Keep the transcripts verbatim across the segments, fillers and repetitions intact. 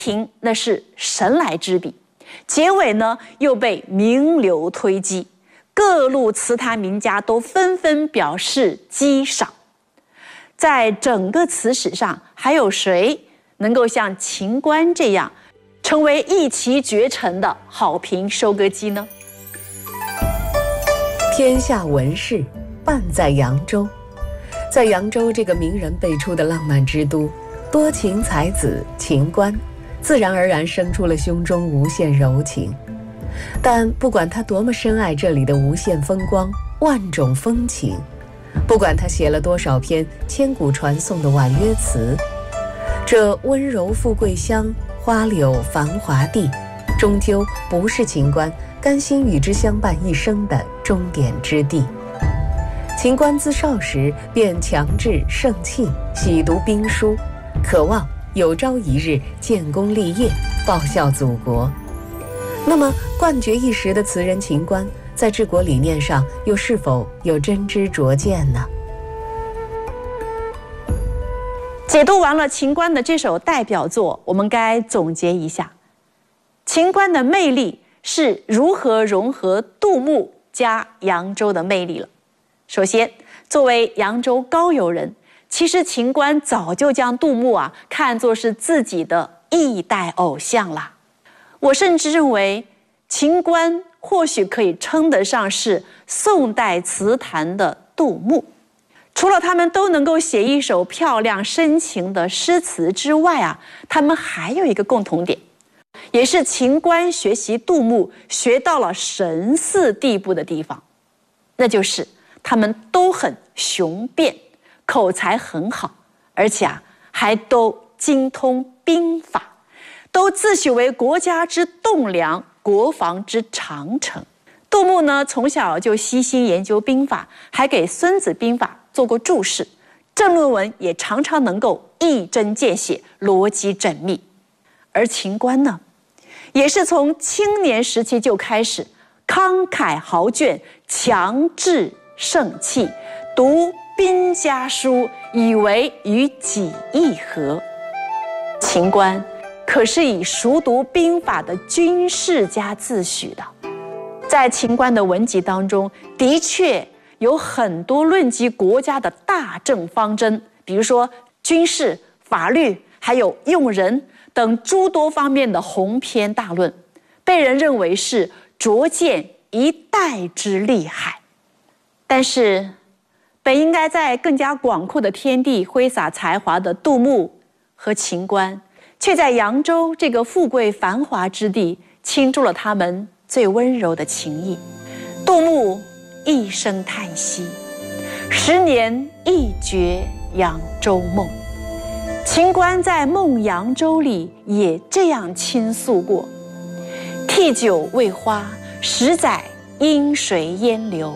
庭那是神来之笔，结尾呢又被名流推击，各路词坛名家都纷纷表示激赏。在整个词史上，还有谁能够像秦观这样成为一骑绝尘的好评收割机呢？ 天下文士半在扬州，在扬州这个名人辈出的浪漫之都，多情才子秦观自然而然生出了胸中无限柔情。但不管他多么深爱这里的无限风光、万种风情，不管他写了多少篇千古传颂的婉约词，这温柔富贵乡，花柳繁华地，终究不是秦观甘心与之相伴一生的终点之地。秦观自少时便强志盛气，喜读兵书，渴望有朝一日建功立业，报效祖国。那么冠绝一时的词人秦观，在治国理念上又是否有真知灼见呢？ 解读完了秦观的这首代表作，我们该总结一下，秦观的魅力是如何融合杜牧加扬州的魅力了。首先，作为扬州高邮人，其实秦观早就将杜牧啊看作是自己的一代偶像啦。我甚至认为，秦观或许可以称得上是宋代词坛的杜牧。除了他们都能够写一首漂亮深情的诗词之外啊，他们还有一个共同点，也是秦观学习杜牧学到了神似地步的地方，那就是他们都很雄辩，口才很好，而且啊还都精通兵法，都自诩为国家之栋梁，国防之长城。杜牧呢，从小就悉心研究兵法，还给《孙子兵法》做过注释，政论文也常常能够一针见血，逻辑缜密。而秦观呢，也是从青年时期就开始慷慨豪卷，强志盛气，读兵家书，以为与己议和。秦观可是以熟读兵法的军事家自诩的。在秦观的文集当中，的确有很多论及国家的大政方针，比如说军事、法律，还有用人等诸多方面的鸿篇大论，被人认为是卓见一代之厉害。但是本应该在更加广阔的天地挥洒才华的杜牧和秦观，却在扬州这个富贵繁华之地倾注了他们最温柔的情谊。杜牧一声叹息，十年一觉扬州梦。秦观在《梦扬州》里也这样倾诉过：替酒未花，十载因水烟流。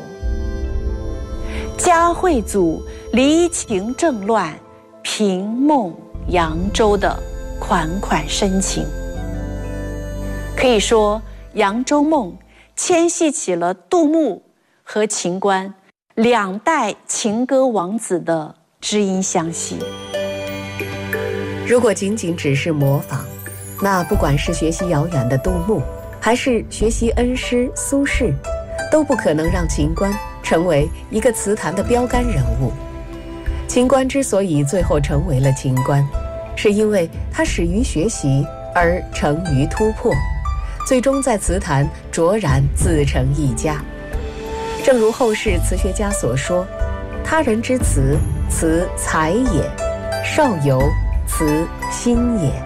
嘉惠祖离情正乱，凭梦扬州的款款深情。可以说，《扬州梦》牵系起了杜牧和秦观两代情歌王子的知音相惜。 如果仅仅只是模仿，那不管是学习遥远的杜牧，还是学习恩师苏轼，都不可能让秦观成为一个词坛的标杆人物。秦观之所以最后成为了秦观，是因为他始于学习而成于突破，最终在词坛卓然自成一家。正如后世词学家所说，他人之词，词才也；少游，词心也。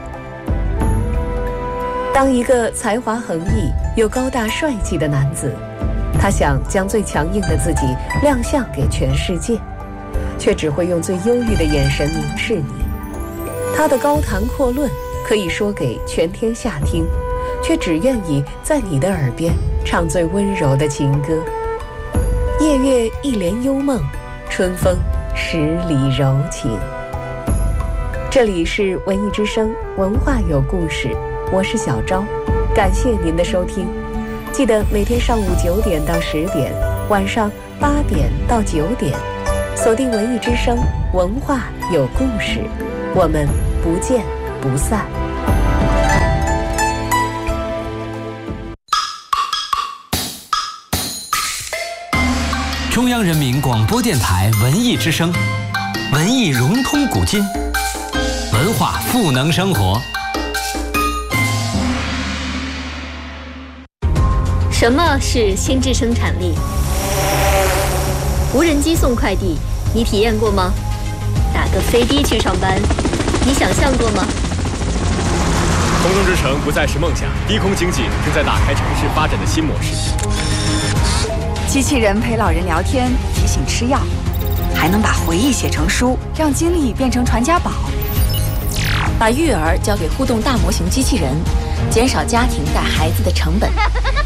当一个才华横溢又高大帅气的男子，他想将最强硬的自己亮相给全世界，却只会用最忧郁的眼神凝视你。他的高谈阔论可以说给全天下听，却只愿意在你的耳边唱最温柔的情歌。夜月一帘幽梦，春风十里柔情。这里是文艺之声，文化有故事，我是小昭，感谢您的收听。记得每天上午九点到十点，晚上八点到九点，锁定文艺之声，文化有故事，我们不见不散。 中央人民广播电台文艺之声，文艺融通古今，文化赋能生活。 什么是心智生产力？无人机送快递，你体验过吗？打个飞的去上班，你想象过吗？ 空中之城不再是梦想，低空经济正在打开城市发展的新模式。 机器人陪老人聊天，提醒吃药，还能把回忆写成书，让经历变成传家宝。 把育儿交给互动大模型机器人，减少家庭带孩子的成本。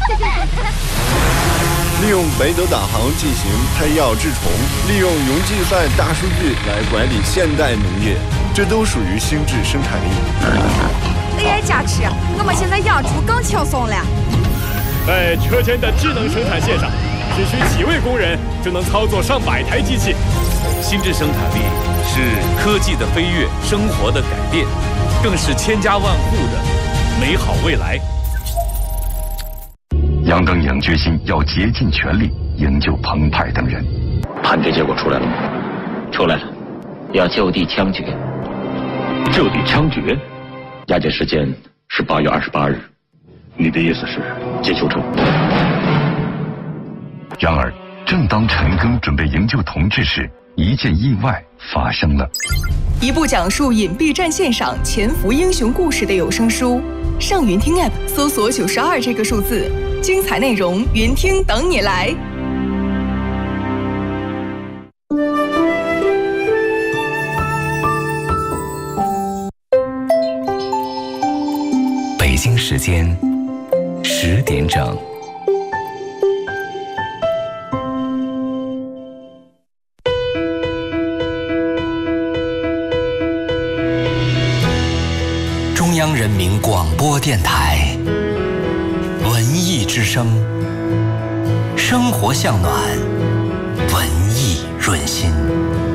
利用北斗导航进行配药治虫，利用云计算大数据来管理现代农业，这都属于心智生产力。 A I 加持，我们现在养猪更轻松了。 在车间的智能生产线上，只需几位工人就能操作上百台机器。 心智生产力是科技的飞跃，生活的改变，更是千家万户的美好未来。 杨登颖决心要竭尽全力营救彭湃等人。 判决结果出来了吗？出来了，要就地枪决。 就地枪决？ 押解时间是八月二十八日。 你的意思是接球车？ 然而，正当陈赓准备营救同志时，一件意外发生了。 一部讲述隐蔽战线上潜伏英雄故事的有声书，上云听 App 搜索九十二这个数字，精彩内容云听等你来。 北京时间十点整。中央人民广播电台文艺之声，生活向暖，文艺润心。